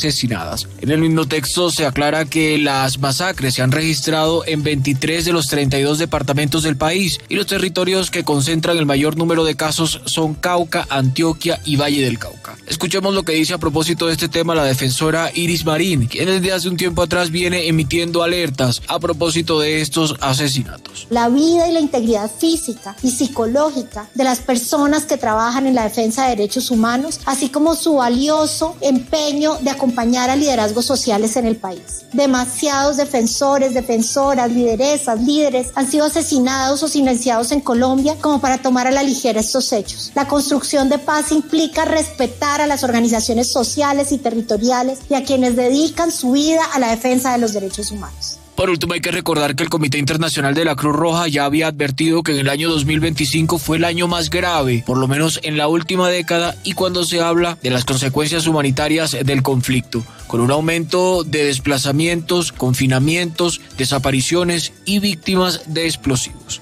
asesinadas. En el mismo texto se aclara que las masacres se han registrado en 23 de los 32 departamentos del país y los territorios que concentran el mayor número de casos son Cauca, Antioquia y Valle del Cauca. Escuchemos lo que dice a propósito de este tema la defensora Iris Marín, quien desde hace un tiempo atrás viene emitiendo alertas a propósito de estos asesinatos. La vida y la integridad física y psicológica de las personas que trabajan en la defensa de derechos humanos, así como su valioso empeño de acompañar a liderazgos sociales en el país. Demasiados defensores, defensoras, lideresas, líderes han sido asesinados o silenciados en Colombia como para tomar a la ligera estos hechos. La construcción de paz implica respetar a las organizaciones sociales y territoriales y a quienes dedican su vida a la defensa de los derechos humanos. Por último, hay que recordar que el Comité Internacional de la Cruz Roja ya había advertido que en el año 2025 fue el año más grave, por lo menos en la última década, y cuando se habla de las consecuencias humanitarias del conflicto, con un aumento de desplazamientos, confinamientos, desapariciones y víctimas de explosivos.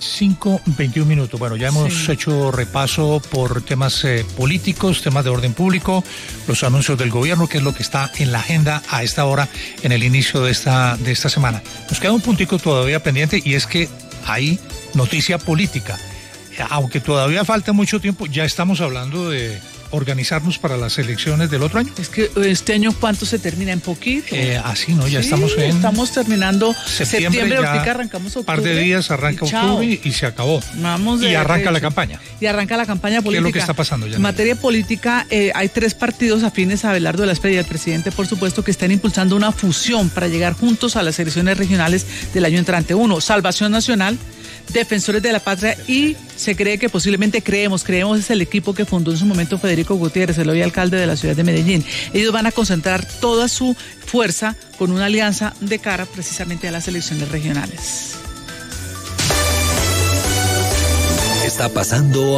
5:21. Bueno, ya hemos hecho repaso por temas políticos, temas de orden público, los anuncios del gobierno, que es lo que está en la agenda a esta hora, en el inicio de esta semana. Nos queda un puntico todavía pendiente y es que hay noticia política. Aunque todavía falta mucho tiempo, ya estamos hablando de organizarnos para las elecciones del otro año. Es que este año, ¿cuánto se termina? ¿En poquito? Así, ¿no? Ya estamos terminando septiembre, ahorita arrancamos octubre. Un par de días arranca octubre y se acabó. Y arranca la campaña. Y arranca la campaña política. ¿Qué es lo que está pasando ya? En materia política, hay 3 partidos afines a Abelardo de la Espriella y al presidente, por supuesto, que están impulsando una fusión para llegar juntos a las elecciones regionales del año entrante. Uno, Salvación Nacional, Defensores de la Patria, y se cree que posiblemente creemos es el equipo que fundó en su momento Federico Gutiérrez, el hoy alcalde de la ciudad de Medellín. Ellos van a concentrar toda su fuerza con una alianza de cara precisamente a las elecciones regionales. Está pasando